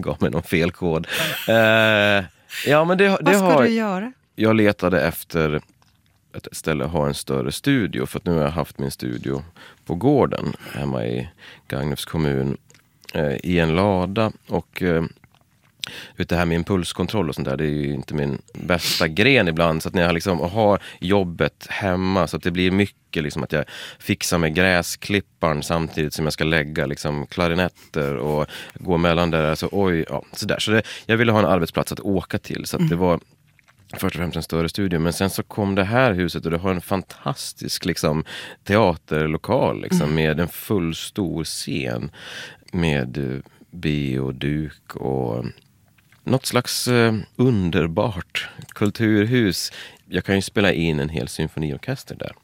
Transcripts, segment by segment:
gav mig någon felkod. Ja, men Vad ska du göra? Jag letade efter ett ställe att ha en större studio, för att nu har jag haft min studio på gården hemma i Gagnefs kommun i en lada, och det här med impulskontroll och sånt där, det är ju inte min bästa gren ibland, så att när jag liksom har jobbet hemma, så att det blir mycket liksom att jag fixar med gräsklipparen samtidigt som jag ska lägga liksom klarinetter och gå mellan där, alltså sådär. Så jag ville ha en arbetsplats att åka till, så att det var först och främst en större studio. Men sen så kom det här huset, och det har en fantastisk liksom teaterlokal liksom, med en full stor scen med bioduk och något slags underbart kulturhus. Jag kan ju spela in en hel symfoniorkester där.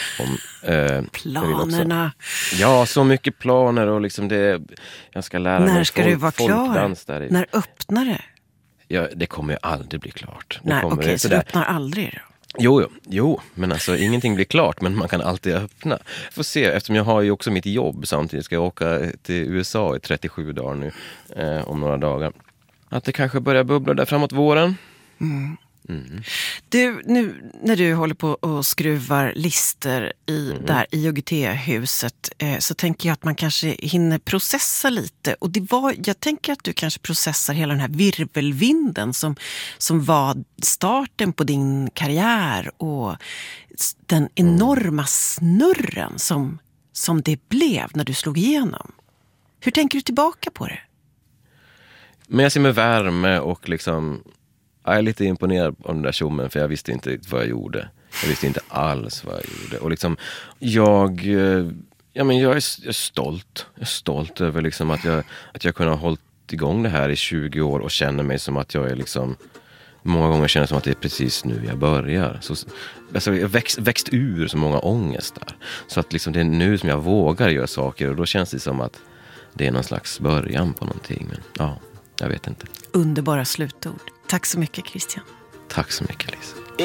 Planerna. Ja, så mycket planer, och liksom jag ska lära mig. När ska du vara klar? Där. När öppnar det? Ja, det kommer ju aldrig bli klart. Nej, okej, så du öppnar aldrig då? Jo, men alltså ingenting blir klart, men man kan alltid öppna. Får se, eftersom jag har ju också mitt jobb samtidigt, ska jag åka till USA i 37 dagar nu, om några dagar. Att det kanske börjar bubbla där framåt våren. Du, nu när du håller på och skruvar lister där i IOGT-huset, så tänker jag att man kanske hinner processa lite. Och jag tänker att du kanske processar hela den här virvelvinden som var starten på din karriär, och den enorma snurren som det blev när du slog igenom. Hur tänker du tillbaka på det? Men jag ser med värme, och liksom jag är lite imponerad av den där tjommen, för jag visste inte vad jag gjorde. Jag visste inte alls vad jag gjorde. Och liksom, jag är stolt. Jag är stolt över liksom att jag kunde ha hållit igång det här i 20 år, och känner mig som att jag är liksom, många gånger känner som att det är precis nu jag börjar. Så, alltså, jag växt ur så många ångestar. Så att liksom, det är nu som jag vågar göra saker, och då känns det som att det är någon slags början på någonting. Men ja, jag vet inte. Underbara slutord. Tack så mycket, Christian. Tack så mycket, Lisa.